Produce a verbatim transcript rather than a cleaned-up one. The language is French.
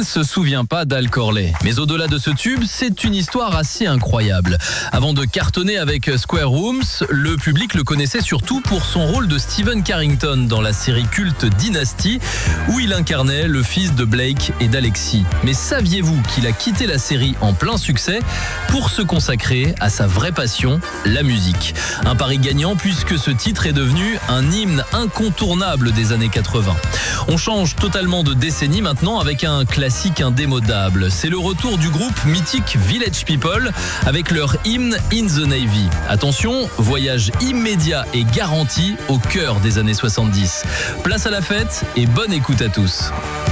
ne se souvient pas d'Al Corley? Mais au-delà de ce tube, c'est une histoire assez incroyable. Avant de cartonner avec Square Rooms, le public le connaissait surtout pour son rôle de Stephen Carrington dans la série culte Dynasty, où il incarnait le fils de Blake et d'Alexis. Mais saviez-vous qu'il a quitté la série en plein succès pour se consacrer à sa vraie passion, la musique? Un pari gagnant puisque ce titre est devenu un hymne incontournable des années quatre-vingts. On change totalement de décennie maintenant avec un classique indémodable. C'est le retour du groupe mythique Village People avec leur hymne In the Navy. Attention, voyage immédiat et garanti au cœur des années soixante-dix. Place à la fête et bonne écoute à tous.